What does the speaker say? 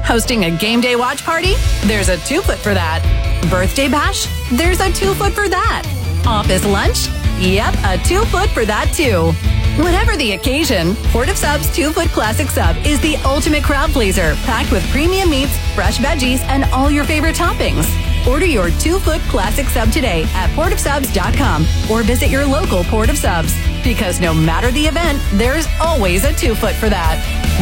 Hosting a game day watch party? There's a 2-foot for that. Birthday bash? There's a 2-foot for that. Office lunch? Yep, a 2-foot for that too. Whatever the occasion, Port of Sub's 2-foot classic sub is the ultimate crowd pleaser, packed with premium meats, fresh veggies, and all your favorite toppings. Order your 2-foot classic sub today at portofsubs.com or visit your local Port of Subs. Because no matter the event, there's always a 2-foot for that.